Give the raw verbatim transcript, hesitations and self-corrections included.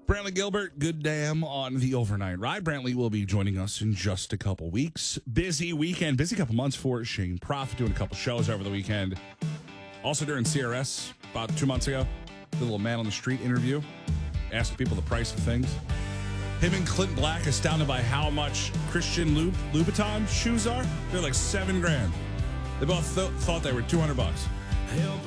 Brantley Gilbert, good damn on the overnight ride. Brantley will be joining us in just a couple weeks. Busy weekend, busy couple months for Shane Prophet, doing a couple shows over the weekend. Also during C R S about two months ago, did a little man on the street interview, asked people the price of things. Him and Clint Black astounded by how much Christian Loub- Louboutin shoes are. They're like seven grand. They both th- thought they were two hundred bucks.